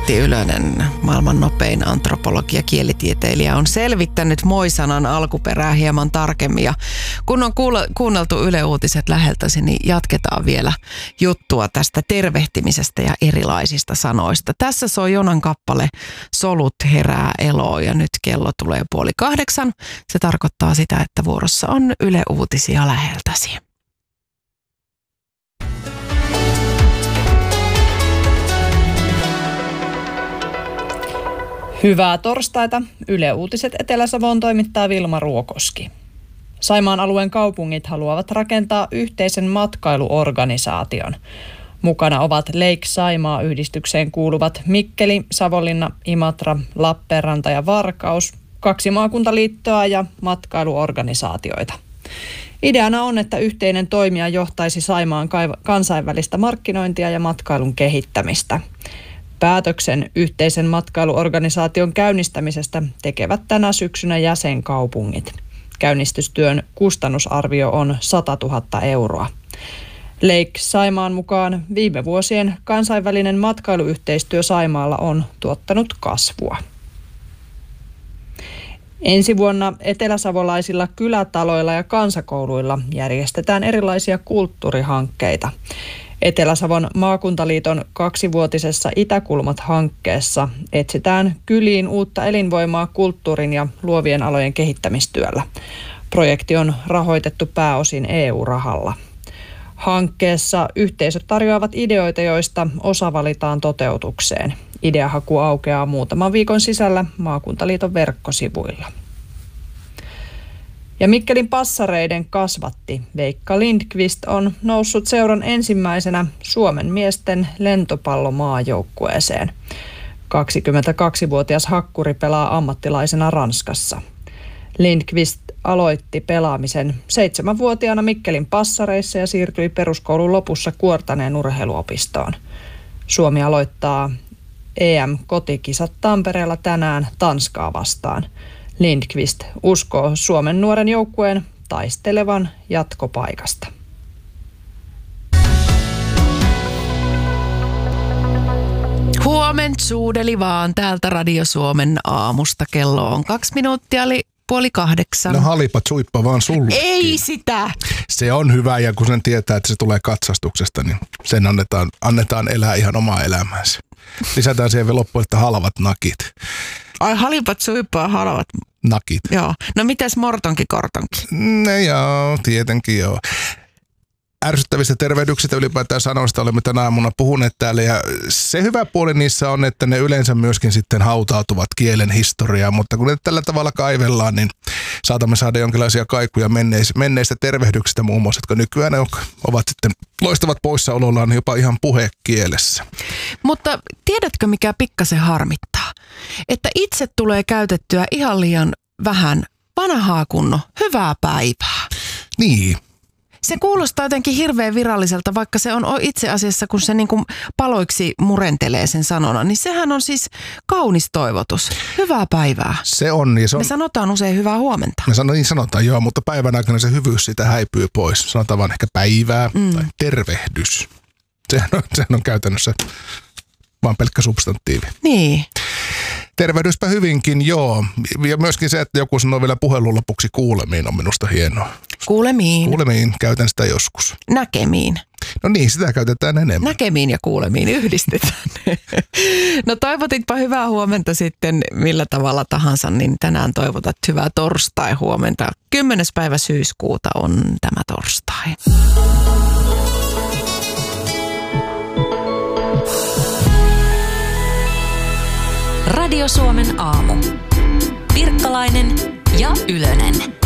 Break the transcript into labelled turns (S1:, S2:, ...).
S1: Antti Ylönen, maailman nopein antropologia kielitieteilijä, on selvittänyt moi-sanan alkuperää hieman tarkemmin. Ja kun on kuunneltu Yle Uutiset läheltäsi, niin jatketaan vielä juttua tästä tervehtimisestä ja erilaisista sanoista. Tässä soi Jonan kappale Solut herää eloon ja nyt kello tulee 7:30. Se tarkoittaa sitä, että vuorossa on Yle Uutisia läheltäsi.
S2: Hyvää torstaita. Yle Uutiset Etelä-Savoon toimittaa Vilma Ruokoski. Saimaan alueen kaupungit haluavat rakentaa yhteisen matkailuorganisaation. Mukana ovat Lake Saimaa-yhdistykseen kuuluvat Mikkeli, Savonlinna, Imatra, Lappeenranta ja Varkaus, 2 maakuntaliittoa ja matkailuorganisaatioita. Ideana on, että yhteinen toimija johtaisi Saimaan kansainvälistä markkinointia ja matkailun kehittämistä. Päätöksen yhteisen matkailuorganisaation käynnistämisestä tekevät tänä syksynä jäsenkaupungit. Käynnistystyön kustannusarvio on 100 000 euroa. Lake Saimaan mukaan viime vuosien kansainvälinen matkailuyhteistyö Saimaalla on tuottanut kasvua. Ensi vuonna eteläsavolaisilla kylätaloilla ja kansakouluilla järjestetään erilaisia kulttuurihankkeita. Etelä-Savon maakuntaliiton 2-vuotisessa Itäkulmat-hankkeessa etsitään kyliin uutta elinvoimaa kulttuurin ja luovien alojen kehittämistyöllä. Projekti on rahoitettu pääosin EU-rahalla. Hankkeessa yhteisöt tarjoavat ideoita, joista osa valitaan toteutukseen. Ideahaku aukeaa muutaman viikon sisällä maakuntaliiton verkkosivuilla. Ja Mikkelin passareiden kasvatti Veikka Lindqvist on noussut seuran ensimmäisenä Suomen miesten lentopallomaajoukkueeseen. 22-vuotias hakkuri pelaa ammattilaisena Ranskassa. Lindqvist aloitti pelaamisen 7-vuotiaana Mikkelin passareissa ja siirtyi peruskoulun lopussa Kuortaneen urheiluopistoon. Suomi aloittaa EM-kotikisat Tampereella tänään Tanskaa vastaan. Lindqvist uskoo Suomen nuoren joukkueen taistelevan jatkopaikasta.
S1: Huoment suudeli vaan täältä Radio Suomen aamusta. Kello on 2 minuuttia, eli 7:30.
S3: No halipat suippa vaan sullekin.
S1: Ei sitä!
S3: Se on hyvä ja kun sen tietää, että se tulee katsastuksesta, niin sen annetaan elää ihan omaa elämäänsä. Lisätään siihen vielä loppuun, että halvat nakit.
S1: Ai halipat suippaa halvat
S3: nakit.
S1: Joo. No mitäs mortonki kortonki?
S3: Joo, tietenkin joo. Ärsyttävistä tervehdyksistä ylipäätään sanoista olemme tänä aamuna puhuneet täällä ja se hyvä puoli niissä on, että ne yleensä myöskin sitten hautautuvat kielen historiaan, mutta kun ne tällä tavalla kaivellaan, niin saatamme saada jonkinlaisia kaikuja menneistä tervehdyksistä muun muassa, jotka nykyään ovat sitten loistavat poissaolollaan jopa ihan puhekielessä.
S1: Mutta tiedätkö mikä pikkasen harmittaa? Että itse tulee käytettyä ihan liian vähän vanhaa kunnon hyvää päivää.
S3: Niin.
S1: Se kuulostaa jotenkin hirveän viralliselta, vaikka se on itse asiassa, kun se niin kuin paloiksi murentelee sen sanona, niin sehän on siis kaunis toivotus. Hyvää päivää.
S3: Se on. Ja se on.
S1: Me sanotaan usein hyvää huomenta.
S3: Niin sanotaan joo, mutta päivän aikana se hyvyys siitä häipyy pois. Sanotaan vaan ehkä päivää tai tervehdys. Sehän on käytännössä vaan pelkkä substantiivi.
S1: Niin.
S3: Tervehdyspä hyvinkin, joo. Ja myöskin se, että joku sanoo vielä puhelun lopuksi kuulemiin, on minusta hienoa.
S1: Kuulemiin.
S3: Kuulemiin, käytän sitä joskus.
S1: Näkemiin.
S3: No niin, sitä käytetään enemmän.
S1: Näkemiin ja kuulemiin yhdistetään. No toivotitpa hyvää huomenta sitten millä tavalla tahansa, niin tänään toivotat hyvää torstai huomenta. 10. päivä syyskuuta on tämä torstai.
S4: Radio Suomen aamu. Pirkkalainen ja Ylönen.